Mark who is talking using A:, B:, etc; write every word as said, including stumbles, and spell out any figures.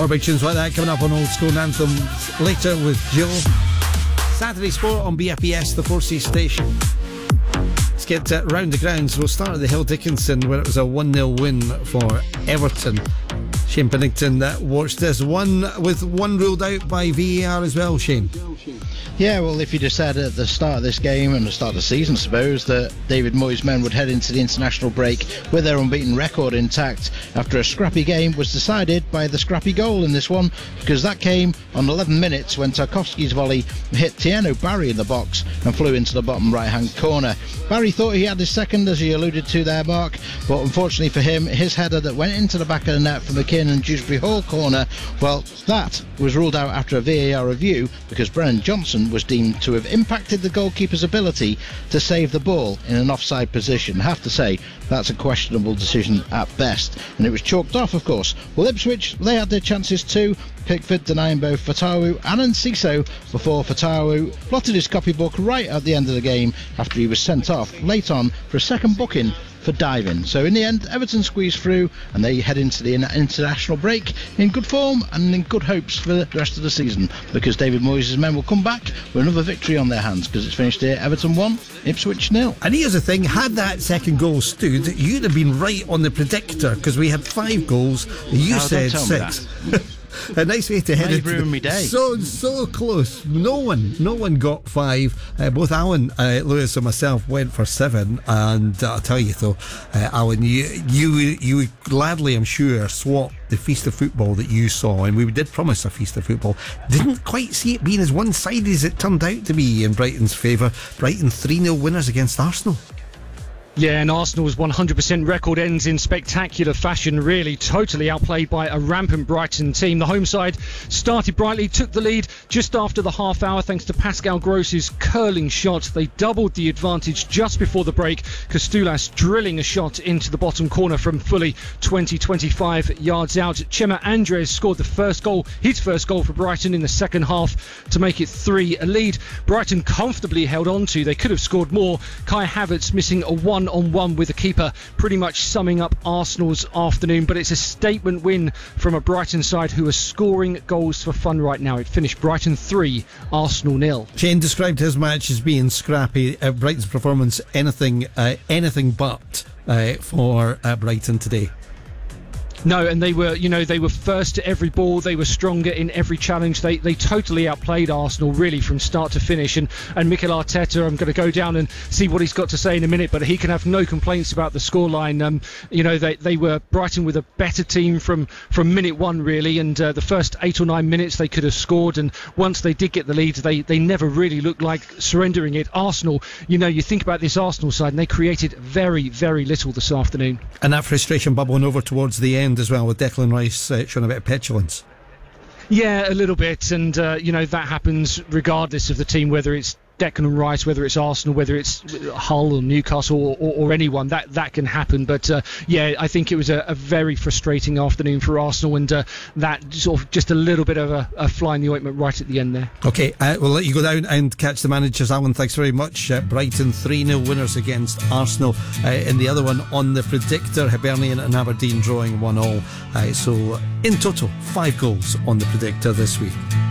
A: More big tunes like that coming up on Old School Anthems later with Jill. Saturday Sport on B F B S, the four C station. Let's get uh, round the grounds. We'll start at the Hill Dickinson, where it was a one nil win for Everton. Shane Pennington uh, watched this one with one ruled out by V A R as well, Shane.
B: Yeah, well, if you'd have said at the start of this game and the start of the season, I suppose, that David Moyes' men would head into the international break with their unbeaten record intact after a scrappy game was decided by the scrappy goal in this one, because that came on eleven minutes when Tarkowski's volley hit Tieno Barry in the box and flew into the bottom right-hand corner. Barry thought he had his second, as he alluded to there, Mark, but unfortunately for him, his header that went into the back of the net from the McKinnon Dewsbury Hall corner, well, that was ruled out after a V A R review because Brennan Johnson was deemed to have impacted the goalkeeper's ability to save the ball in an offside position. I have to say, that's a questionable decision at best, and it was chalked off, of course. Well, Ipswich, they had their chances too. Pickford denying both Fatawu and Enciso before Fatawu blotted his copybook right at the end of the game after he was sent off late on for a second booking for diving. So in the end, Everton squeezed through and they head into the international break in good form and in good hopes for the rest of the season, because David Moyes' men will come back with another victory on their hands, because it's finished here, Everton one, Ipswich nil.
A: And here's the thing, had that second goal stood, you'd have been right on the predictor, because we had five goals, you
B: oh,
A: said six. A nice way to head it.
B: Ruined me day.
A: So so close. No one, no one got five. Uh, both Alan uh, Lewis and myself went for seven. And uh, I'll tell you though, uh, Alan, you you you would gladly, I'm sure, swap the feast of football that you saw, and we did promise a feast of football. Didn't quite see it being as one-sided as it turned out to be in Brighton's favour. Brighton three nil winners against Arsenal.
C: Yeah, and Arsenal's one hundred percent record ends in spectacular fashion, really. Totally outplayed by a rampant Brighton team. The home side started brightly, took the lead just after the half hour thanks to Pascal Gross's curling shot. They doubled the advantage just before the break. Kostoulas drilling a shot into the bottom corner from fully twenty, twenty-five yards out. Chema Andres scored the first goal, his first goal for Brighton in the second half to make it three a lead. Brighton comfortably held on to. They could have scored more. Kai Havertz missing a one on one with the keeper, pretty much summing up Arsenal's afternoon. But it's a statement win from a Brighton side who are scoring goals for fun right now. It finished Brighton three, Arsenal nil.
A: Shane described his match as being scrappy. uh, Brighton's performance anything uh, anything but uh, for uh, Brighton today.
C: No, and they were, you know, they were first to every ball. They were stronger in every challenge. They they totally outplayed Arsenal, really, from start to finish. And, and Mikel Arteta, I'm going to go down and see what he's got to say in a minute, but he can have no complaints about the scoreline. Um, you know, they they were Brighton with a better team from, from minute one, really. And uh, the first eight or nine minutes they could have scored. And once they did get the lead, they, they never really looked like surrendering it. Arsenal, you know, you think about this Arsenal side, and they created very, very little this afternoon.
A: And that frustration bubbling over towards the end as well, with Declan Rice uh, showing a bit of petulance.
C: Yeah, a little bit, and uh, you know, that happens regardless of the team, whether it's Declan Rice, whether it's Arsenal, whether it's Hull or Newcastle or, or, or anyone, that that can happen. But uh, yeah, I think it was a, a very frustrating afternoon for Arsenal, and uh, that sort of just a little bit of a, a fly in the ointment right at the end there.
A: Okay, uh, we'll let you go down and catch the managers. Alan, thanks very much. uh, Brighton three nil winners against Arsenal. Uh, in the other one on the predictor, Hibernian and Aberdeen drawing one all. Uh, so in total, five goals on the predictor this week.